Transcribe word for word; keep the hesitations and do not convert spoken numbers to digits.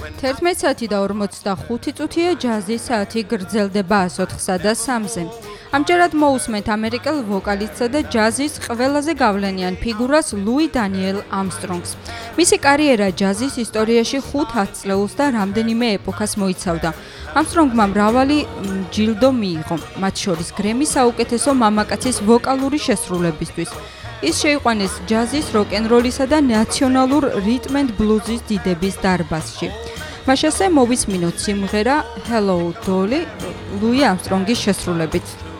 თერთმეტი საათი და ორმოცდახუთი წუთია ჯაზის საათი გრძელდება ათოთხსა და სამზე. ამჯერად მოусმენთ ამერიკელ ვოკალისტსა და ჯაზის ყველაზე გავლენიან ფიგურას ლუი დანიელ ამსტრონგს. მისი კარიერა ჯაზის ისტორიაში ხუთ ათწლეულს და რამდენიმე ეპოქას მოიცავდა. ამსტრონგმა მრავალი ჯილდო მიიღო, მათ შორის გრემი საუკეთესო მამაკაცის ვოკალური შესრულებისთვის. ის შეიყვანეს ჯაზის, როკ-ენ-როლისა და ნაციონალურ რიტმ ენდ ბლუზის დიდების დარბაზში. მაშასე მოვისმინოთ სიმღერა Hello Dolly ლუი ამსტრონგის შესრულებით.